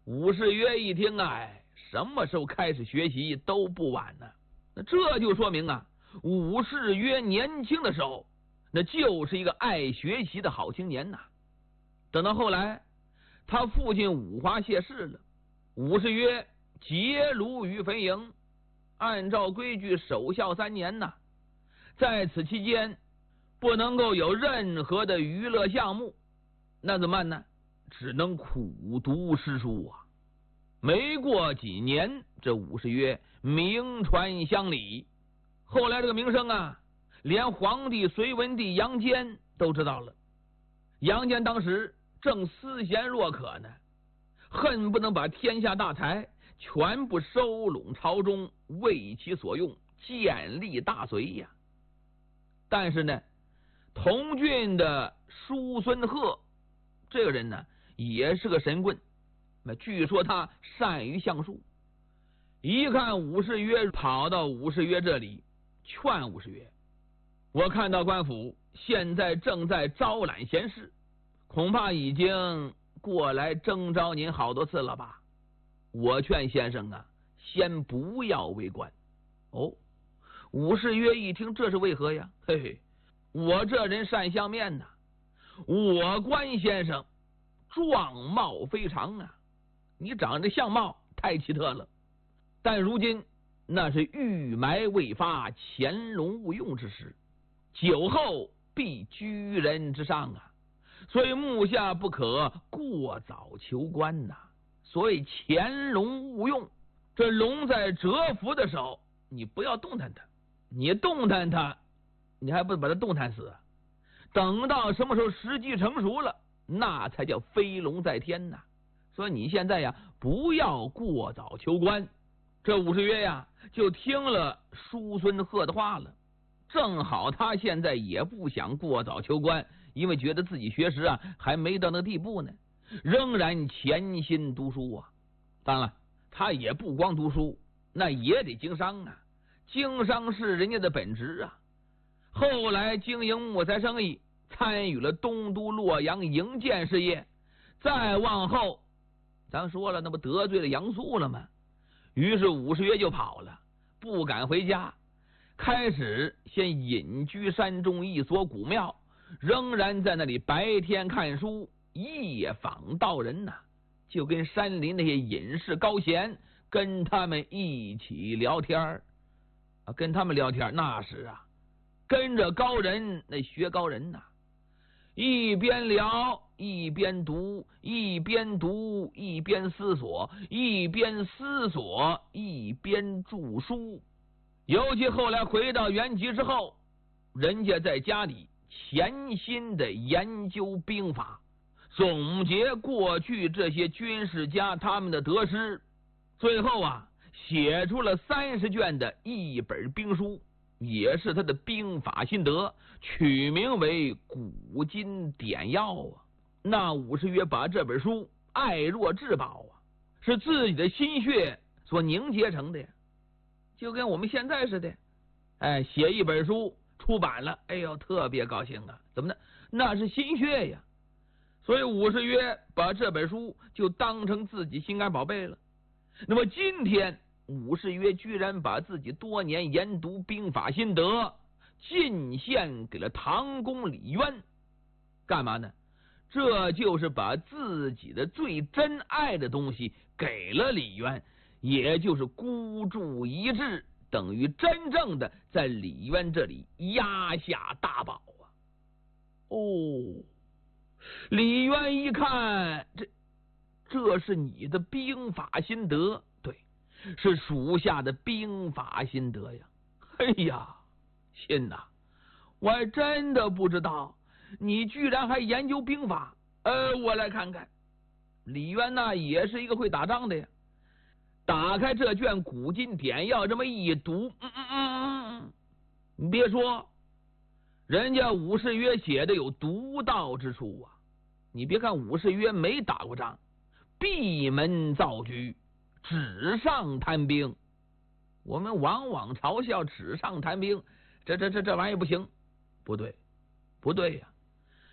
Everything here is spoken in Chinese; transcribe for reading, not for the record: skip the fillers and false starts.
武士约一听，什么时候开始学习都不晚呢。那这就说明武士约年轻的时候，那就是一个爱学习的好青年呐。等到后来，他父亲武华谢世了，武士约结庐于坟茔，按照规矩守孝3年呐。在此期间，不能够有任何的娱乐项目，那怎么办呢？只能苦读诗书啊。没过几年，这武士约名传乡里，后来这个名声连皇帝隋文帝杨坚都知道了。杨坚当时正思贤若渴呢，恨不能把天下大财全部收拢朝中，为其所用，建立大隋呀。但是呢，同郡的叔孙贺这个人呢，也是个神棍。据说他善于相术，一看武士约跑到武士约这里，劝武士约：我看到官府现在正在招揽贤士，恐怕已经过来征召您好多次了吧？我劝先生先不要为官。武士约一听，这是为何呀？嘿嘿，我这人善相面呐，我关先生状貌非常你长得相貌太奇特了，但如今那是预埋未发，潜龙勿用之时，酒后必居人之上所以目下不可过早求官所谓潜龙勿用，这龙在蛰伏的时候，你不要动弹它，你动弹它，你还不把它动弹死等到什么时候时机成熟了，那才叫飞龙在天所以你现在不要过早求官。这武士约就听了叔孙贺的话了，正好他现在也不想过早求官，因为觉得自己学识还没到那地步呢，仍然潜心读书当然了，他也不光读书，那也得经商经商是人家的本职后来经营木材生意，参与了东都洛阳营建事业，再往后咱说了，那不得罪了杨素了吗？于是武士约就跑了，不敢回家，开始先隐居山中一所古庙，仍然在那里白天看书，夜访道人就跟山林那些隐士高贤，跟他们一起聊天跟他们聊天那是跟着高人那学高人一边聊一边读，一边读一边思索，一边思索一边著书。尤其后来回到原籍之后，人家在家里潜心的研究兵法，总结过去这些军事家他们的得失，最后写出了30卷的一本兵书，也是他的兵法心得，取名为《古今典要》那武士约把这本书爱若至宝是自己的心血所凝结成的就跟我们现在似的，写一本书出版了，哎呦，特别高兴怎么的？那是心血呀。所以武士约把这本书就当成自己心肝宝贝了。那么今天武士约居然把自己多年研读兵法心得进献给了唐公李渊，干嘛呢？这就是把自己的最珍爱的东西给了李渊，也就是孤注一掷，等于真正的在李渊这里压下大宝李渊一看，这是你的兵法心得，对，是属下的兵法心得呀。哎呀，亲我还真的不知道你居然还研究兵法。我来看看。李渊也是一个会打仗的呀。打开这卷《古今典要》，这么一读，你别说，人家武士约写的有独到之处你别看武士约没打过仗，闭门造车，纸上谈兵。我们往往嘲笑纸上谈兵，这玩意不行，不对呀。